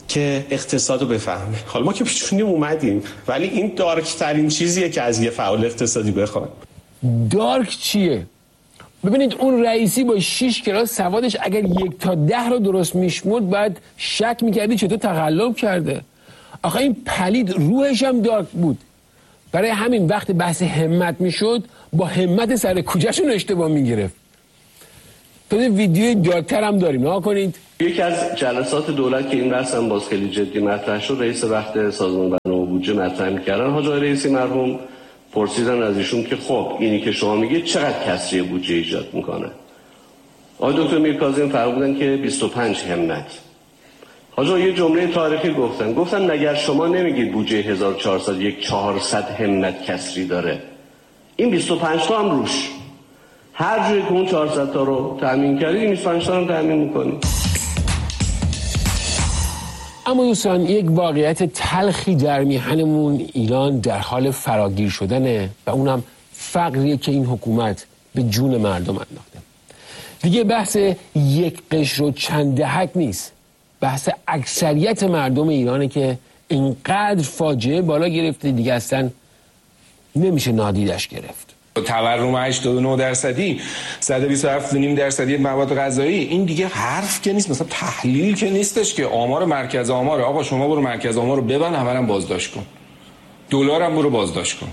که اقتصاد رو بفهمه. حالا ما که پیشونی اومدیم، ولی این دارک ترین چیزیه که از یه فعال اقتصادی بخواد. دارک چیه؟ ببینید اون رئیسی با 6 کلاس سوادش اگر 1 تا 10 رو درست میشمرد باید شک میکردی چطور تقلب کرده. آخه این پلید روحش هم دارک بود. برای همین وقت بحث همت میشد با همت سر کوچه‌شون اشتباه میگرفت. تو ویدیوی دارکتر هم داریم، نگاه کنید. یکی از جلسات دولت که این بحث هم باز خیلی جدی مطرح شد، رئیس وقت سازمان برنامه و بودجه مطرح می‌کردن. حاج آقای رئیسی مرحوم پرسیدن از ایشون که خب اینی که شما میگید چقدر کسری بودجه ایجاد میکنه؟ آقای دکتر میرکاظمی فرمودن که 25 همت. حاج آقا یه جمله تاریخی گفتن اگر شما نمیگید بودجه 1400 یک 400 همت کسری داره، این 25 تا هم روش، هر جوری که اون 400 تا رو تامین کردید این 25 تا رو تامین میکنید. اما دوستان یک واقعیت تلخی در میهنمون ایران در حال فراگیر شدنه و اونم فقریه که این حکومت به جون مردم انداخته. دیگه بحث یک قشر و چند دهک نیست، بحث اکثریت مردم ایرانه که اینقدر فاجعه بالا گرفته دیگه اصلا نمیشه نادیدش گرفت. تورم 89%، 127.5% مواد غذایی، این دیگه حرف که نیست، مثلا تحلیل که نیستش که آمار مرکز آماره. آقا شما برو مرکز آمار رو ببن، همه بازداشت کن، دلار هم برو بازداشت کن.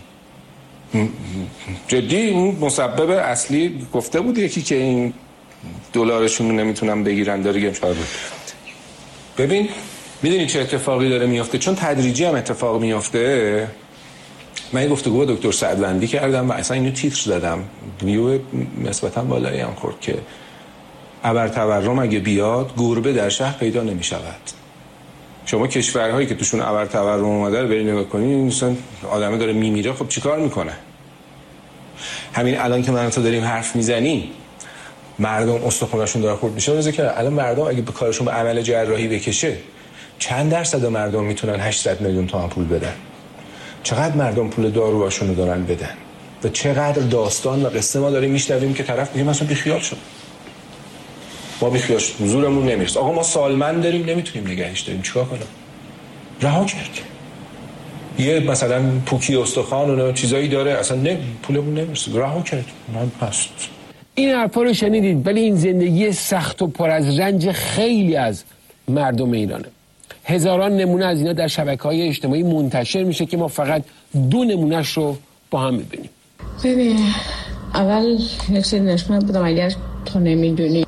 جدی اون مسبب اصلی گفته بود یکی که این دلارشون رو نمیتونن بگیرن داره گم شده. ببین میدونی چه اتفاقی داره میفته؟ چون تدریجی هم اتفاق میفته. من این گفتگو با دکتر سعدوندی کردم و اصلا اینو تیتر زدم، ویو نسبتا بالایی هم خورد که ابر تورم اگه بیاد گربه در شهر پیدا نمی شود. شما کشورهایی که توشون ابر تورم اومده رو برید نگاه کنید، مثلا آدمه داره میمیره، خب چیکار میکنه؟ همین الان که من تو داریم حرف میزنیم مردم استخوناشون داره خورد میشه. روزی که الان مردم اگه به کارشون به عمل جراحی بکشه چند درصد مردم میتونن 800 میلیون تومان پول بدن؟ چقدر مردم پول داروهاشونو دارن بدن و چقدر داستان و قصه ما داریم میشنویم که طرف میگه مثلا بیخیال شد، ما بیخیال شد، زورمون نمیرسه. آقا ما سالمند داریم نمیتونیم نگهش داریم، چیکار کنم؟ رها کرد. یه مثلا پوکی استخوان و چیزایی داره اصلا پولمون نمیرسه، رها کرد. من هست. این حرفا رو شنیدید، ولی این زندگی سخت و پر از رنج خیلی از مردم ایرانه. هزاران نمونه از اینا در شبکه‌های اجتماعی منتشر میشه که ما فقط 2 نمونهش رو با هم میبینیم. ببین اول یک چیز نشون بدم، اگر تو نمیدونی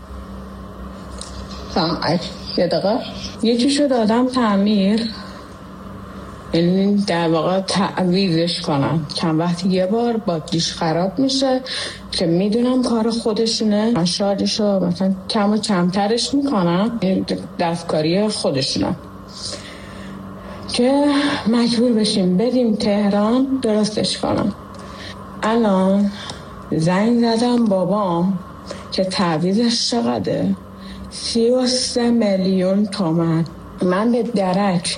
یه دقیقه یکی شد آدم تعمیر، یعنی در واقع تعویضش کنن چند وقتی یه بار بادیش خراب میشه که میدونم کار خودشونه، شارژشو مثلا کم و کمترش میکنن، دستکاری خودشونه که مجبور بشیم بریم تهران درستش کنم. الان زنگ زدم بابام که تعویضش چقدره، 33 میلیون تومان. من به درک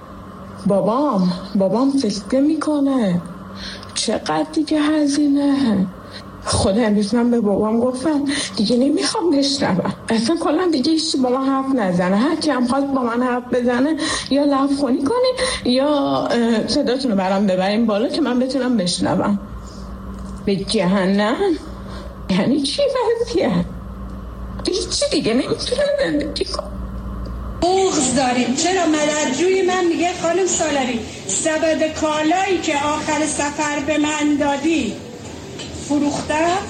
بابام فکر میکنه چقدر دیگه هزینه. خدا امروز من به بابام گفتم دیگه نمیخوام بشنوم، اصلا کلا دیگه هیچی با من حرف نزنه، هر کی هم خواست با من حرف بزنه یا لفظ خونی کنین یا صداتون رو برام ببرین بالا که من بتونم بشنوم. به جهنم یعنی چی وضعیه؟ هیچی دیگه نمیتونم زندگی کنم. بغض داریم. چرا مددجوی من میگه خانم سالاری سبد کالایی که آخر سفر به من دادی فروختم،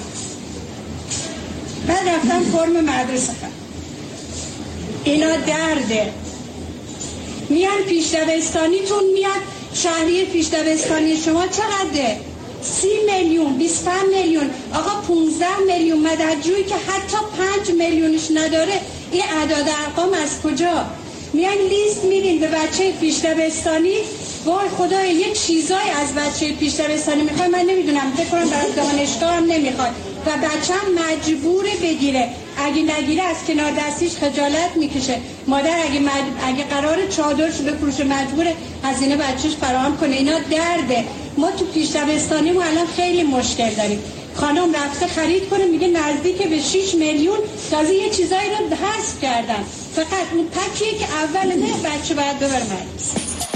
بعد رفتم فرم مدرسه کنم. اینا درده. میان پیش دبستانیتون میاد، شهریه پیش دبستانی شما چقدره؟ 30 میلیون، 25 میلیون. آقا 15 میلیون مددجویی که حتی 5 میلیونش نداره، این اعداد ارقام از کجا؟ میان لیست میدین به بچه پیش دبستانی، وای خدای یه چیزای از بچه پیش دبستانی میخواد، من نمیدونم، فکر کنم برای دانشگاه هم نمیخواد و بچه‌م مجبوره بگیره، اگه نگیره از کنار دستیش خجالت میکشه. مادر اگه قرار چادرش بفروشه مجبوره هزینه بچه‌ش فراهم کنه. اینا درده. ما تو پیش دبستانی ما الان خیلی مشکل داریم. خانم رفته خرید کنه میگه نزدیک به 6 میلیون، تازه یه چیزایی رو حذف کردن. فقط اون تکیه که اول نه بچه باید ببر مدرسه.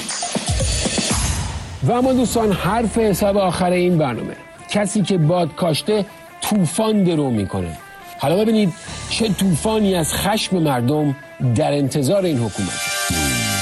و اما دوستان حرف حساب آخر این برنامه، کسی که باد کاشته طوفان درو میکنه. حالا ببینید چه طوفانی از خشم مردم در انتظار این حکومت.